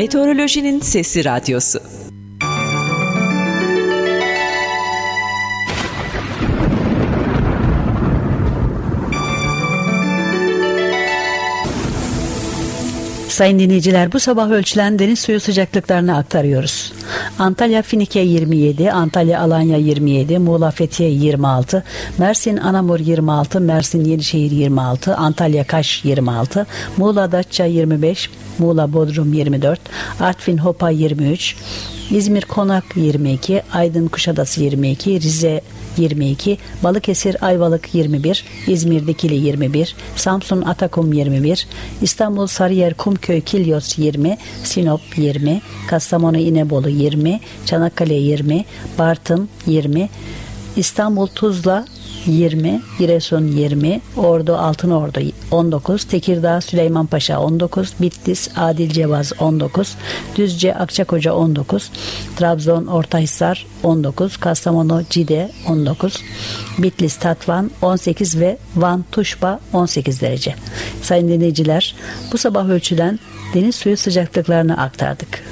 Meteorolojinin Sesi Radyosu. Sayın dinleyiciler, bu sabah ölçülen deniz suyu sıcaklıklarını aktarıyoruz. Antalya Finike 27, Antalya Alanya 27, Muğla Fethiye 26, Mersin Anamur 26, Mersin Yenişehir 26, Antalya Kaş 26, Muğla Datça 25, Muğla Bodrum 24, Artvin Hopa 23, İzmir Konak 22, Aydın Kuşadası 22, Rize 22, Balıkesir Ayvalık 21, İzmir Dikili 21, Samsun Atakum 21, İstanbul Sarıyer Kumköy Kilyos 20, Sinop 20, Kastamonu İnebolu 20, Çanakkale 20, Bartın 20, İstanbul Tuzla 20, Giresun 20, Ordu Altınordu 19, Tekirdağ Süleymanpaşa 19, Bitlis Adil Cevaz 19, Düzce Akçakoca 19, Trabzon Ortahisar 19, Kastamonu Cide 19, Bitlis Tatvan 18 ve Van Tuşba 18 derece. Sayın dinleyiciler, bu sabah ölçülen deniz suyu sıcaklıklarını aktardık.